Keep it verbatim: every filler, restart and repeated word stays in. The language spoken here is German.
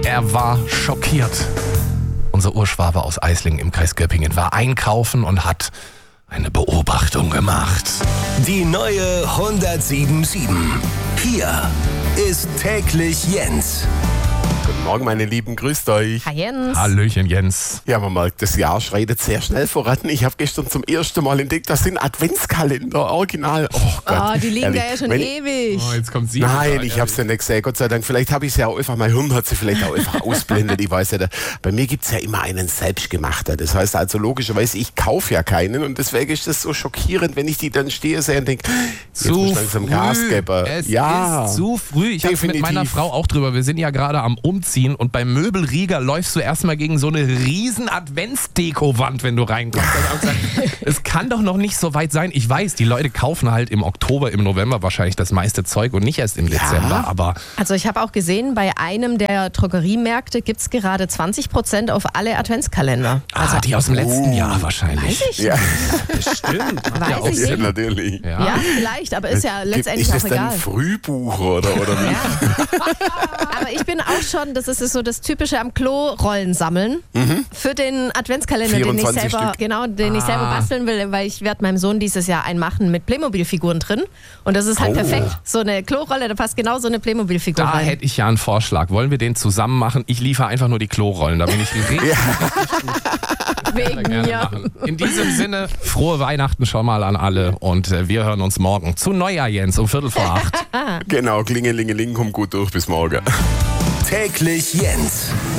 Er war schockiert. Unser Urschwabe aus Eislingen im Kreis Göppingen war einkaufen und hat eine Beobachtung gemacht. Die neue hundertsieben Komma sieben. Hier ist täglich Jens. Guten Morgen, meine Lieben, grüßt euch. Hi Jens. Hallöchen Jens. Ja, man merkt, das Jahr schreitet sehr schnell voran. Ich habe gestern zum ersten Mal entdeckt, das sind Adventskalender, original. Oh Gott. Oh, die liegen Ehrlich, da ja schon wenn- ewig. Oh, jetzt kommt sie. Nein, ich habe es ja nicht gesehen, Gott sei Dank. Vielleicht habe ich es ja auch einfach, mein Hirn hat sie vielleicht auch einfach ausblendet. Ich weiß ja, da, bei mir gibt es ja immer einen selbstgemachten. Das heißt also logischerweise, ich kaufe ja keinen und deswegen ist das so schockierend, wenn ich die dann stehe sehe und denke, jetzt muss ich langsam Gas geben. Es Ja, ist zu früh. Ich habe mit definitiv. meiner Frau auch drüber. Wir sind ja gerade am Umziehen und beim Möbelrieger läufst du erstmal gegen so eine riesen Adventsdeko-Wand, wenn du reinkommst. Also ich hab gesagt, es kann doch noch nicht so weit sein. Ich weiß, die Leute kaufen halt im Oktober, im November wahrscheinlich das meiste Zeug und nicht erst im Dezember. Aber Also ich habe auch gesehen, bei einem der Drogeriemärkte gibt es gerade zwanzig Prozent auf alle Adventskalender. ah, die aus dem letzten Jahr wahrscheinlich. Weiß ich Ja, Bestimmt. Weiß ich ja, nicht. natürlich. Ja. Ja, vielleicht, aber ist ja letztendlich ist das auch dann egal. ein Frühbuch oder, oder wie? Ja. Aber ich bin auch schon, das ist so das typische am Klo Rollen sammeln für den Adventskalender, den ich vierundzwanzig selber, Stück. genau, den ich selber basteln will, weil ich werde meinem Sohn dieses Jahr einen machen mit Playmobil-Figuren drin und das ist halt Oh. perfekt. So eine Klorolle, da passt genau so eine Playmobil-Figur Da rein. hätte ich ja einen Vorschlag. Wollen wir den zusammen machen? Ich liefere einfach nur die Klorollen. Da bin ich richtig Wegen gerne mir. machen. In diesem Sinne, frohe Weihnachten schon mal an alle und äh, wir hören uns morgen zu Neujahr, Jens, um Viertel vor acht. Genau, Klingelingeling, komm gut durch, bis morgen. Täglich Jens.